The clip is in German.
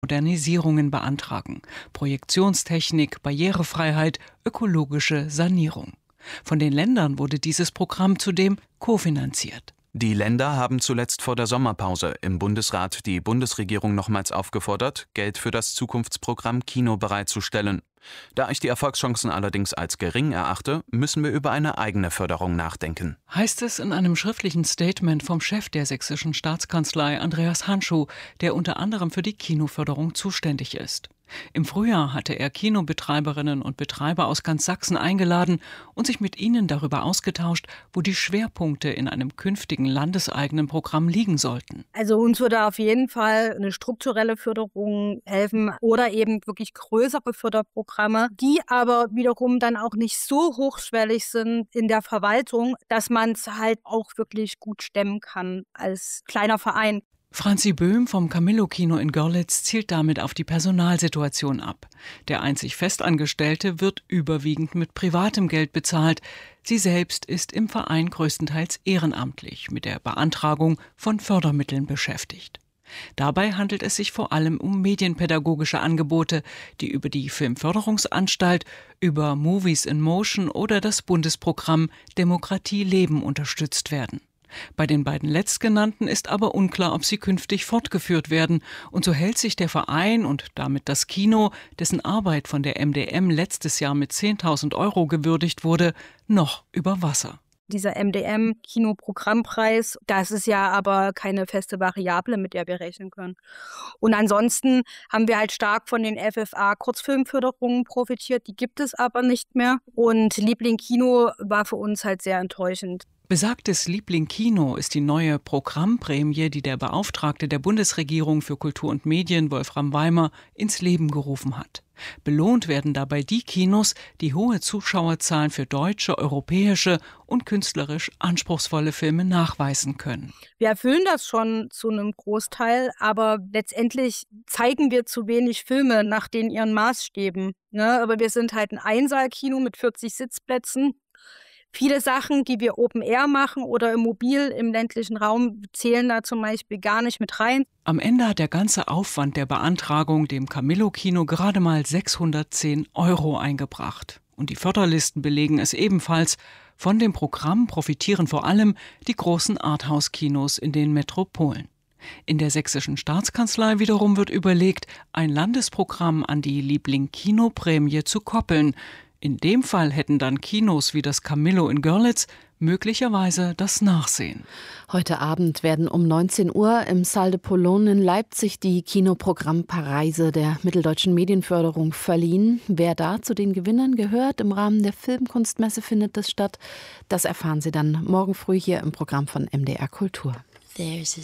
Modernisierungen beantragen. Projektionstechnik, Barrierefreiheit, ökologische Sanierung. Von den Ländern wurde dieses Programm zudem kofinanziert. Die Länder haben zuletzt vor der Sommerpause im Bundesrat die Bundesregierung nochmals aufgefordert, Geld für das Zukunftsprogramm Kino bereitzustellen. Da ich die Erfolgschancen allerdings als gering erachte, müssen wir über eine eigene Förderung nachdenken. Heißt es in einem schriftlichen Statement vom Chef der sächsischen Staatskanzlei, Andreas Hanschuh, der unter anderem für die Kinoförderung zuständig ist. Im Frühjahr hatte er Kinobetreiberinnen und Betreiber aus ganz Sachsen eingeladen und sich mit ihnen darüber ausgetauscht, wo die Schwerpunkte in einem künftigen landeseigenen Programm liegen sollten. Also uns würde auf jeden Fall eine strukturelle Förderung helfen oder eben wirklich größere Förderprogramme, die aber wiederum dann auch nicht so hochschwellig sind in der Verwaltung, dass man es halt auch wirklich gut stemmen kann als kleiner Verein. Franzi Böhm vom Camillo-Kino in Görlitz zielt damit auf die Personalsituation ab. Der einzig Festangestellte wird überwiegend mit privatem Geld bezahlt. Sie selbst ist im Verein größtenteils ehrenamtlich mit der Beantragung von Fördermitteln beschäftigt. Dabei handelt es sich vor allem um medienpädagogische Angebote, die über die Filmförderungsanstalt, über Movies in Motion oder das Bundesprogramm Demokratie leben unterstützt werden. Bei den beiden letztgenannten ist aber unklar, ob sie künftig fortgeführt werden. Und so hält sich der Verein und damit das Kino, dessen Arbeit von der MDM letztes Jahr mit 10.000 € gewürdigt wurde, noch über Wasser. Dieser MDM-Kinoprogrammpreis, das ist ja aber keine feste Variable, mit der wir rechnen können. Und ansonsten haben wir halt stark von den FFA-Kurzfilmförderungen profitiert, die gibt es aber nicht mehr. Und Liebling Kino war für uns halt sehr enttäuschend. Besagtes Liebling Kino ist die neue Programmprämie, die der Beauftragte der Bundesregierung für Kultur und Medien, Wolfram Weimer, ins Leben gerufen hat. Belohnt werden dabei die Kinos, die hohe Zuschauerzahlen für deutsche, europäische und künstlerisch anspruchsvolle Filme nachweisen können. Wir erfüllen das schon zu einem Großteil, aber letztendlich zeigen wir zu wenig Filme nach den ihren Maßstäben. Ne? Aber wir sind halt ein Einsaalkino mit 40 Sitzplätzen. Viele Sachen, die wir Open Air machen oder im Mobil im ländlichen Raum, zählen da zum Beispiel gar nicht mit rein. Am Ende hat der ganze Aufwand der Beantragung dem Camillo-Kino gerade mal 610 € eingebracht. Und die Förderlisten belegen es ebenfalls. Von dem Programm profitieren vor allem die großen Arthouse-Kinos in den Metropolen. In der sächsischen Staatskanzlei wiederum wird überlegt, ein Landesprogramm an die Liebling-Kino-Prämie zu koppeln. In dem Fall hätten dann Kinos wie das Camillo in Görlitz möglicherweise das Nachsehen. Heute Abend werden um 19 Uhr im Salle de Pologne in Leipzig die Kinoprogrammpreise der Mitteldeutschen Medienförderung verliehen. Wer da zu den Gewinnern gehört im Rahmen der Filmkunstmesse, findet das statt. Das erfahren Sie dann morgen früh hier im Programm von MDR Kultur.